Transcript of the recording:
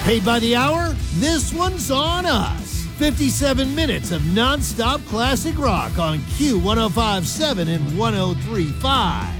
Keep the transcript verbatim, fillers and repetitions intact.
Paid by the hour? This one's on us. fifty-seven minutes of nonstop classic rock on Q one oh five point seven and one oh three point five.